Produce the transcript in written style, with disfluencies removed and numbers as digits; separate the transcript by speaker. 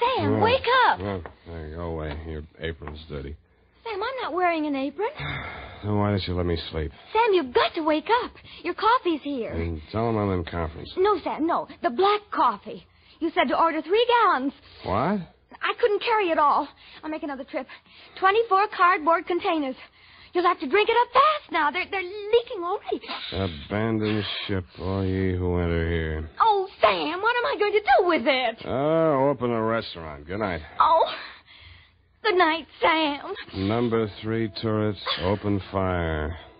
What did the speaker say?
Speaker 1: Sam, wake up.
Speaker 2: Well, there you go away. Your apron's dirty.
Speaker 1: Sam, I'm not wearing an apron.
Speaker 2: Then why didn't you let me sleep?
Speaker 1: Sam, you've got to wake up. Your coffee's here.
Speaker 2: And tell them I'm in conference.
Speaker 1: No, Sam, no. The black coffee. You said to order 3 gallons.
Speaker 2: What?
Speaker 1: I couldn't carry it all. I'll make another trip. 24 cardboard containers. You'll have to drink it up fast now. They're leaking already.
Speaker 2: Abandon ship, all ye who enter here.
Speaker 1: Oh, Sam, what am I going to do with it?
Speaker 2: Open a restaurant. Good night.
Speaker 1: Oh, good night, Sam.
Speaker 2: Number 3 turrets, open fire.